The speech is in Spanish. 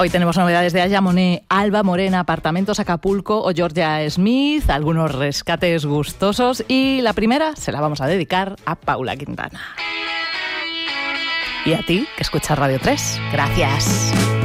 Hoy tenemos novedades de Aya Monet, Alba Morena, Apartamentos Acapulco o Georgia Smith, algunos rescates gustosos y la primera se la vamos a dedicar a Paula Quintana. Y a ti, que escuchas Radio 3. Gracias.